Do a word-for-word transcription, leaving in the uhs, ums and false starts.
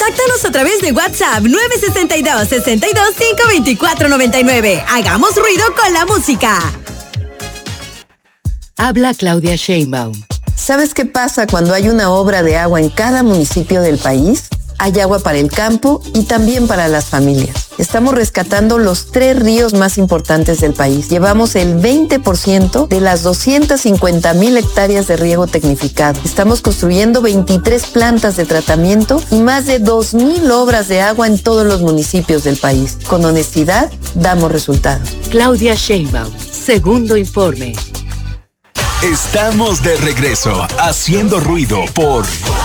Contáctanos a través de WhatsApp nueve seis dos, seis dos, cinco dos cuatro nueve nueve. Hagamos ruido con la música. Habla Claudia Sheinbaum. ¿Sabes qué pasa cuando hay una obra de agua en cada municipio del país? Hay agua para el campo y también para las familias. Estamos rescatando los tres ríos más importantes del país. Llevamos el veinte por ciento de las doscientas cincuenta mil hectáreas de riego tecnificado. Estamos construyendo veintitrés plantas de tratamiento y más de dos mil obras de agua en todos los municipios del país. Con honestidad, damos resultados. Claudia Sheinbaum, segundo informe. Estamos de regreso, haciendo ruido por